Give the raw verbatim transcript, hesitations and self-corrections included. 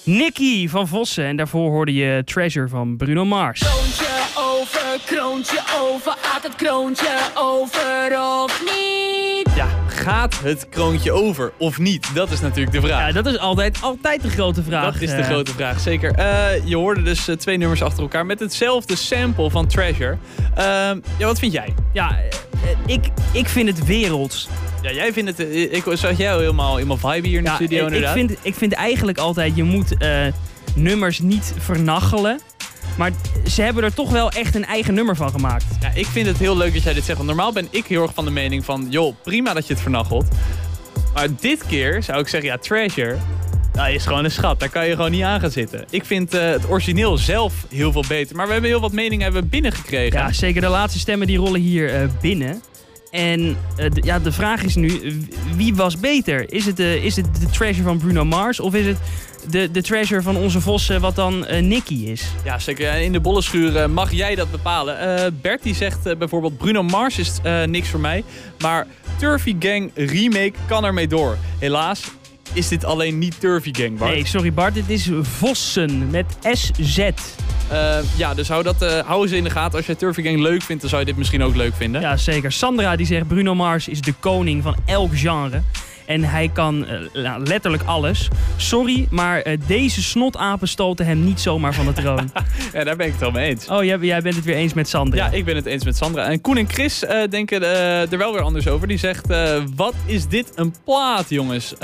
Nicky van Vossen. En daarvoor hoorde je Treasure van Bruno Mars. Kroontje over, kroontje over, gaat het kroontje over of niet? Ja, gaat het kroontje over of niet? Dat is natuurlijk de vraag. Ja, dat is altijd, altijd de grote vraag. Dat is de uh, grote vraag, zeker. Uh, je hoorde dus uh, twee nummers achter elkaar met hetzelfde sample van Treasure. Uh, ja, wat vind jij? Ja, uh, ik, ik vind het werelds. Ja, jij vindt het... Uh, ik zag jij helemaal, helemaal vibe hier in de ja, studio ik inderdaad. Vind, ik vind eigenlijk altijd, je moet uh, nummers niet vernachelen. Maar ze hebben er toch wel echt een eigen nummer van gemaakt. Ja, ik vind het heel leuk dat jij dit zegt. Want normaal ben ik heel erg van de mening van... joh, prima dat je het vernachelt. Maar dit keer zou ik zeggen, ja, Treasure... dat is gewoon een schat. Daar kan je gewoon niet aan gaan zitten. Ik vind uh, het origineel zelf heel veel beter. Maar we hebben heel wat meningen hebben binnengekregen. Ja, zeker. De laatste stemmen die rollen hier uh, binnen. En uh, de, ja, de vraag is nu, wie was beter? Is het, uh, is het de Treasure van Bruno Mars of is het de, de Treasure van onze Vossen wat dan uh, Nicky is? Ja, zeker. In de bollenschuur uh, mag jij dat bepalen. Uh, Bert die zegt uh, bijvoorbeeld Bruno Mars is uh, niks voor mij. Maar Turfy Gang remake kan ermee door. Helaas is dit alleen niet Turfy Gang, Bart. Nee, sorry Bart, dit is Vossen met S Z. Uh, ja, dus hou, dat, uh, hou ze in de gaten. Als jij Turfy Gang leuk vindt, dan zou je dit misschien ook leuk vinden. Ja, zeker. Sandra die zegt Bruno Mars is de koning van elk genre. En hij kan uh, letterlijk alles. Sorry, maar uh, deze snotapen stoten hem niet zomaar van de troon. Ja, daar ben ik het wel mee eens. Oh, jij, jij bent het weer eens met Sandra. Ja, ik ben het eens met Sandra. En Koen en Chris uh, denken uh, er wel weer anders over. Die zegt, uh, wat is dit een plaat, jongens?